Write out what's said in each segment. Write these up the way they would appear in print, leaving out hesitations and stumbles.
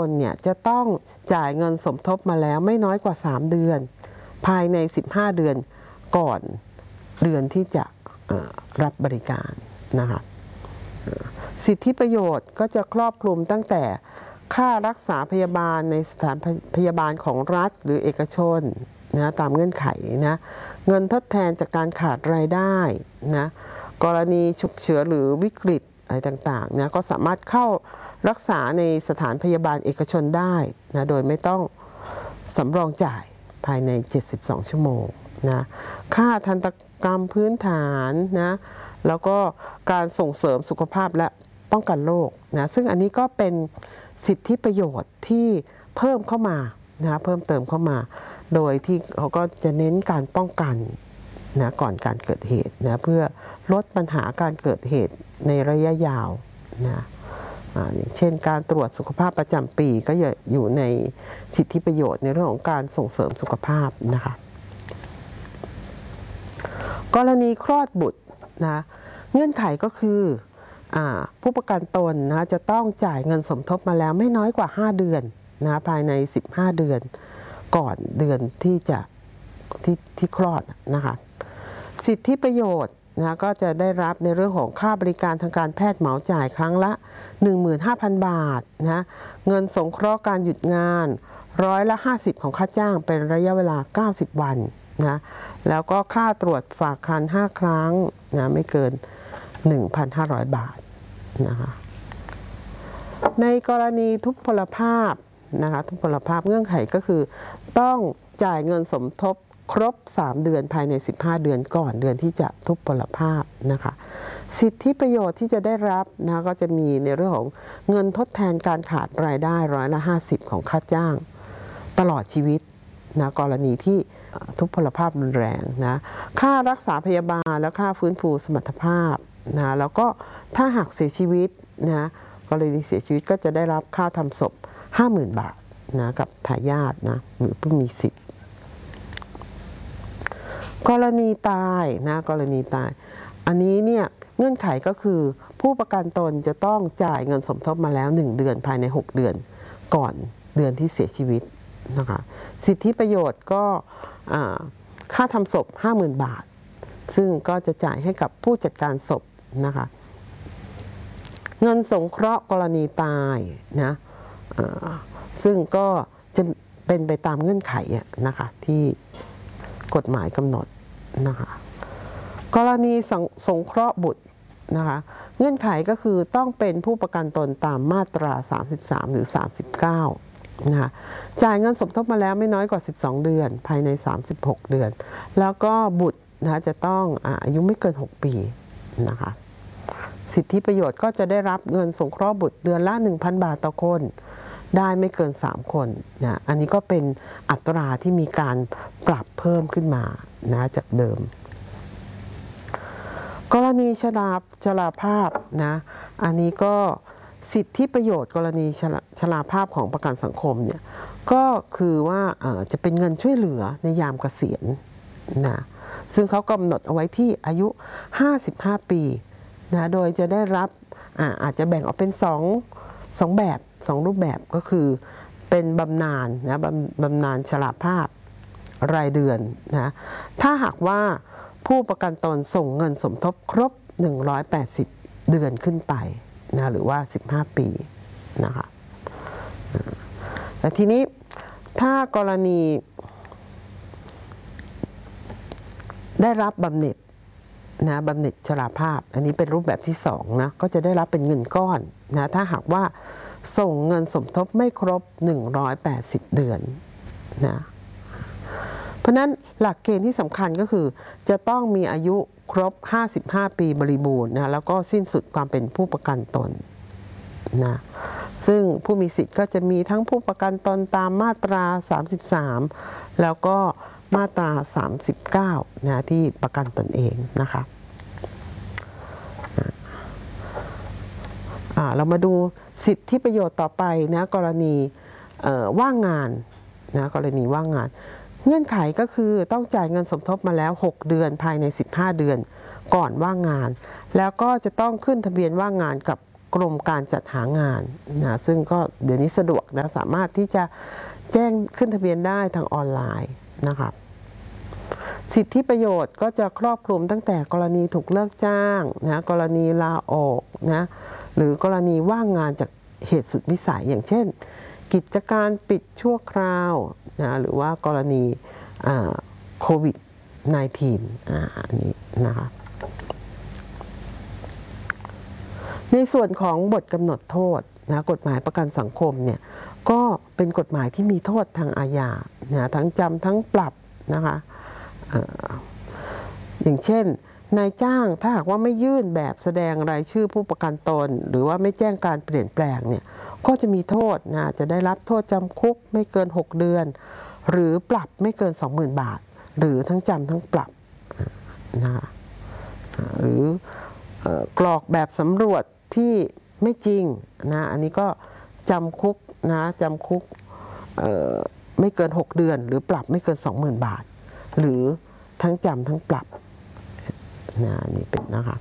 นเนี่ยจะต้องจ่ายเงินสมทบมาแล้วไม่น้อยกว่า3เดือนภายใน15เดือนก่อนเดือนที่จะรับบริการนะคะสิทธิประโยชน์ก็จะครอบคลุมตั้งแต่ค่ารักษาพยาบาลในสถานพยาบาลของรัฐหรือเอกชนนะตามเงื่อนไขนะเงินทดแทนจากการขาดรายได้นะกรณีฉุกเฉินหรือวิกฤตอะไรต่างๆนะก็สามารถเข้ารักษาในสถานพยาบาลเอกชนได้นะโดยไม่ต้องสำรองจ่ายภายใน72ชั่วโมงนะค่าทันตกรรมพื้นฐานนะแล้วก็การส่งเสริมสุขภาพและป้องกันโรคนะซึ่งอันนี้ก็เป็นสิทธิประโยชน์ที่เพิ่มเข้ามานะเพิ่มเติมเข้ามาโดยที่เขาก็จะเน้นการป้องกันนะก่อนการเกิดเหตุนะเพื่อลดปัญหาการเกิดเหตุในระยะยาวนะอย่างเช่นการตรวจสุขภาพประจำปีก็อยู่ในสิทธิประโยชน์ในเรื่องของการส่งเสริมสุขภาพนะคะกรณีคลอดบุตรนะเงื่อนไขก็คือผู้ประกันตนนะจะต้องจ่ายเงินสมทบมาแล้วไม่น้อยกว่า5เดือนนะภายใน15เดือนก่อนเดือนที่จะที่คลอดนะคะสิทธิประโยชน์นะก็จะได้รับในเรื่องของค่าบริการทางการแพทย์เหมาจ่ายครั้งละ 15,000 บาทนะเงินสงเคราะห์การหยุดงาน50%ของค่าจ้างเป็นระยะเวลา90วันนะแล้วก็ค่าตรวจฝากครรภ์5ครั้งนะไม่เกิน 1,500 บาทนะคะในกรณีทุพพลภาพนะคะทุพพลภาพเงื่อนไขก็คือต้องจ่ายเงินสมทบครบ3เดือนภายใน15เดือนก่อนเดือนที่จะทุพพลภาพนะคะสิทธิประโยชน์ที่จะได้รับนะก็จะมีในเรื่องของเงินทดแทนการขาดรายได้50%ของค่าจ้างตลอดชีวิตนะกรณีที่ทุพพลภาพรุนแรงนะค่ารักษาพยาบาลและค่าฟื้นฟูสมรรถภาพนะแล้วก็ถ้าหากเสียชีวิตนะกรณีเสียชีวิตก็จะได้รับค่าทำศพ 50,000 บาทนะกับทายาทนะหรือผู้มีสิทธิ์กรณีตายนะกรณีตายอันนี้เนี่ยเงื่อนไขก็คือผู้ประกันตนจะต้องจ่ายเงินสมทบมาแล้ว1เดือนภายใน6เดือนก่อนเดือนที่เสียชีวิตนะคะสิทธิประโยชน์ก็ค่าทำศพ 50,000 บาทซึ่งก็จะจ่ายให้กับผู้จัดการศพนะคะเงินสงเคราะห์กรณีตายนะซึ่งก็จะเป็นไปตามเงื่อนไขนะคะที่กฎหมายกำหนดนะคะกรณีสงเคราะห์บุตรนะคะเงื่อนไขก็คือต้องเป็นผู้ประกันตนตามมาตรา33หรือ39นะคะจ่ายเงินสมทบมาแล้วไม่น้อยกว่า12เดือนภายใน36เดือนแล้วก็บุตรนะคะจะต้องอายุไม่เกิน6ปีนะคะสิทธิประโยชน์ก็จะได้รับเงินสงเคราะห์บุตรเดือนละ 1,000 บาทต่อคนได้ไม่เกิน3คนนะอันนี้ก็เป็นอัตราที่มีการปรับเพิ่มขึ้นมานะจากเดิมกรณีชราภาพนะอันนี้ก็สิทธิประโยชน์กรณีชราภาพของประกันสังคมเนี่ยก็คือว่าจะเป็นเงินช่วยเหลือในยามเกษียณนะซึ่งเขากำหนดเอาไว้ที่อายุ55ปีนะโดยจะได้รับอาจจะแบ่งออกเป็น2แบบ2รูปแบบก็คือเป็นบำนาญนะบำนาญชราภาพรายเดือนนะถ้าหากว่าผู้ประกันตนส่งเงินสมทบครบ180เดือนขึ้นไปนะหรือว่า15ปีนะคะแต่ทีนี้ถ้ากรณีได้รับบำเหน็จนะบำเหน็จชราภาพอันนี้เป็นรูปแบบที่2นะก็จะได้รับเป็นเงินก้อนนะถ้าหากว่าส่งเงินสมทบไม่ครบ180เดือนนะเพราะนั้นหลักเกณฑ์ที่สำคัญก็คือจะต้องมีอายุครบ55ปีบริบูรณ์นะแล้วก็สิ้นสุดความเป็นผู้ประกันตนนะซึ่งผู้มีสิทธิ์ก็จะมีทั้งผู้ประกันตนตามมาตรา33แล้วก็มาตรา39นะที่ประกันตนเองนะคะเรามาดูสิทธิประโยชน์ต่อไปนะกรณีว่างงานนะกรณีว่างงานเงื่อนไขก็คือต้องจ่ายเงินสมทบมาแล้ว6เดือนภายใน15เดือนก่อนว่างงานแล้วก็จะต้องขึ้นทะเบียนว่างงานกับกกรมการจัดหางานนะซึ่งก็เดี๋ยวนี้สะดวกนะสามารถที่จะแจ้งขึ้นทะเบียนได้ทางออนไลน์นะครับสิทธิประโยชน์ก็จะครอบคลุมตั้งแต่กรณีถูกเลิกจ้างนะกรณีลาออกนะหรือกรณีว่างงานจากเหตุสุดวิสัยอย่างเช่นกิจการปิดชั่วคราวนะหรือว่ากรณีโควิด -19 อันนี้นะคะในส่วนของบทกำหนดโทษนะกฎหมายประกันสังคมเนี่ยก็เป็นกฎหมายที่มีโทษทางอาญานะทั้งจำทั้งปรับนะคะอย่างเช่นนายจ้างถ้าหากว่าไม่ยื่นแบบแสดงรายชื่อผู้ประกันตนหรือว่าไม่แจ้งการเปลี่ยนแปลงเนี่ยก็จะมีโทษนะจะได้รับโทษจำคุกไม่เกิน6 เดือนหรือปรับไม่เกิน 20,000 บาทหรือทั้งจำทั้งปรับนะคะหรือกรอกแบบสำรวจที่ไม่จริงนะอันนี้ก็จำคุกนะจำคุกไม่เกิน6 เดือนหรือปรับไม่เกิน 20,000 บาทหรือทั้งจำทั้งปรับนะนี่เป็นนะคะ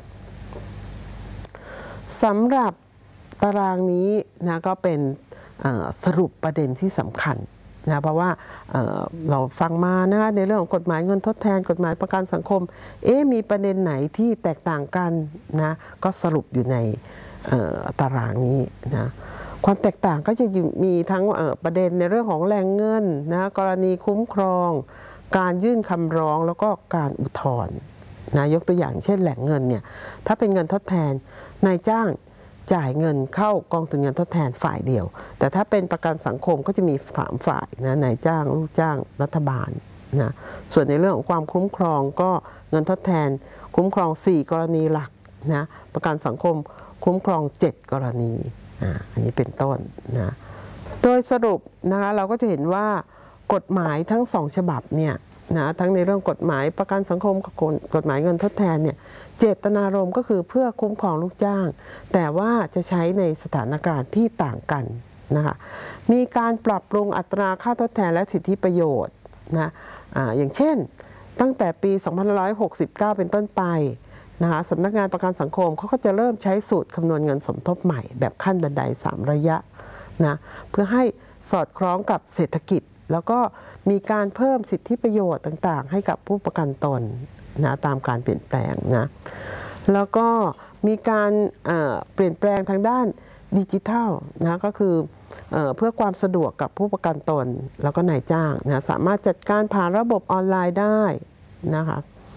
สำหรับตารางนี้นะก็เป็นสรุปประเด็นที่สำคัญนะเพราะว่าเราฟังมานะคะในเรื่องของกฎหมายเงินทดแทนกฎหมายประกันสังคมมีประเด็นไหนที่แตกต่างกันนะก็สรุปอยู่ในตารางนี้นะความแตกต่างก็จะมีทั้งประเด็นในเรื่องของแหล่งเงินนะกรณีคุ้มครองการยื่นคำร้องแล้วก็การอุทธรณ์นะยกตัวอย่างเช่นแหล่งเงินเนี่ยถ้าเป็นเงินทดแทนนายจ้างจ่ายเงินเข้ากองทุนเงินทดแทนฝ่ายเดียวแต่ถ้าเป็นประกันสังคมก็จะมี3 ฝ่ายนะนายจ้างลูกจ้างรัฐบาลนะส่วนในเรื่องของความคุ้มครองก็เงินทดแทนคุ้มครอง4 กรณีหลักนะประกันสังคมคุ้มครอง7 กรณีอันนี้เป็นต้นนะโดยสรุปนะคะเราก็จะเห็นว่ากฎหมายทั้ง2 ฉบับเนี่ยนะทั้งในเรื่องกฎหมายประกันสังคมกับกฎหมายเงินทดแทนเนี่ยเจตนารมณ์ก็คือเพื่อคุ้มครองลูกจ้างแต่ว่าจะใช้ในสถานการณ์ที่ต่างกันนะคะมีการปรับปรุงอัตราค่าทดแทนและสิทธิประโยชน์นะอย่างเช่นตั้งแต่ปี 2569 เป็นต้นไปนะคะสำนักงานประกันสังคมเขาก็จะเริ่มใช้สูตรคำนวณเงินสมทบใหม่แบบขั้นบันได3 ระยะนะเพื่อให้สอดคล้องกับเศรษฐกิจแล้วก็มีการเพิ่มสิทธิประโยชน์ต่างๆให้กับผู้ประกันตนนะตามการเปลี่ยนแปลงนะแล้วก็มีการเปลี่ยนแปลงทางด้านดิจิทัลนะก็คือเพื่อความสะดวกกับผู้ประกันตนแล้วก็นายจ้างนะสามารถจัดการผ่านระบบออนไลน์ได้นะคะ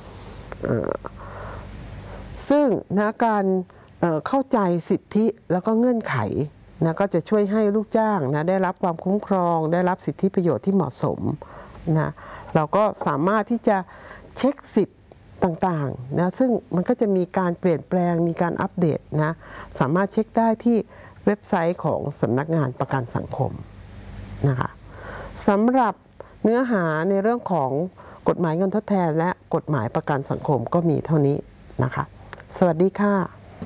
ซึ่งนะการเข้าใจสิทธิแล้วก็เงื่อนไขนะก็จะช่วยให้ลูกจ้างนะได้รับความคุ้มครองได้รับสิทธิประโยชน์ที่เหมาะสมนะเราก็สามารถที่จะเช็คสิทธิ์ต่างๆนะซึ่งมันก็จะมีการเปลี่ยนแปลงมีการอัปเดตนะสามารถเช็คได้ที่เว็บไซต์ของสำนักงานประกันสังคมนะคะสำหรับเนื้อหาในเรื่องของกฎหมายเงินทดแทนและกฎหมายประกันสังคมก็มีเท่านี้นะคะสวัสดีค่ะ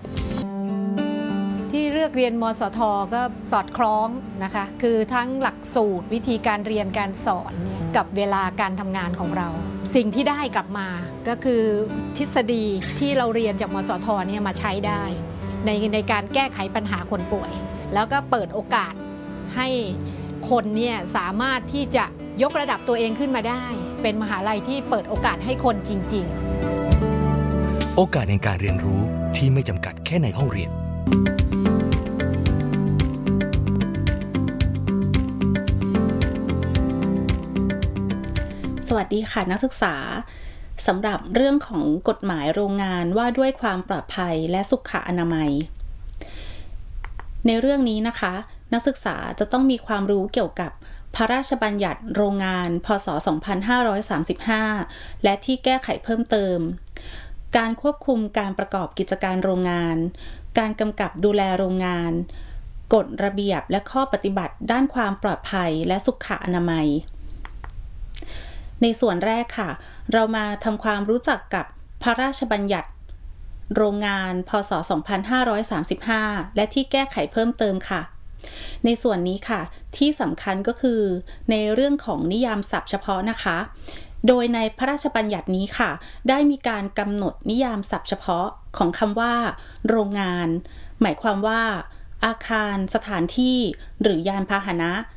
ที่เลือกเรียนมสท.ก็สอดคล้องนะคะคือทั้งหลักสูตรวิธีการเรียนการสอนเนี่ยกับเวลาการทำงานของเราสิ่งที่ได้กลับมาก็คือทฤษฎีที่เราเรียนจากมสท.เนี่ยมาใช้ได้ในการแก้ไขปัญหาคนป่วยแล้วก็เปิดโอกาสให้คนเนี่ยสามารถที่จะยกระดับตัวเองขึ้นมาได้เป็นมหาลัยที่เปิดโอกาสให้คนจริงๆโอกาสในการเรียนรู้ที่ไม่จำกัดแค่ในห้องเรียนสวัสดีค่ะนักศึกษาสำหรับเรื่องของกฎหมายโรงงานว่าด้วยความปลอดภัยและสุขอนามัยในเรื่องนี้นะคะนักศึกษาจะต้องมีความรู้เกี่ยวกับพระราชบัญญัติโรงงานพ.ศ. 2535และที่แก้ไขเพิ่มเติมการควบคุมการประกอบกิจการโรงงานการกำกับดูแลโรงงานกฎระเบียบและข้อปฏิบัติด้านความปลอดภัยและสุขอนามัยในส่วนแรกค่ะเรามาทำความรู้จักกับพระราชบัญญัติโรงงานพ.ศ. 2535และที่แก้ไขเพิ่มเติมค่ะในส่วนนี้ค่ะที่สำคัญก็คือในเรื่องของนิยามศัพท์เฉพาะนะคะโดยในพระราชบัญญัตินี้ค่ะได้มีการกำหนดนิยามศัพท์เฉพาะของคำว่าโรงงานหมายความว่าอาคารสถานที่หรือยานพาหนะ